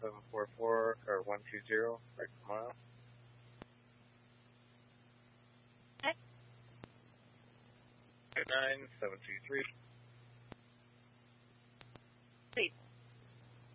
744 or 120, right mile. Okay. 9723. Please.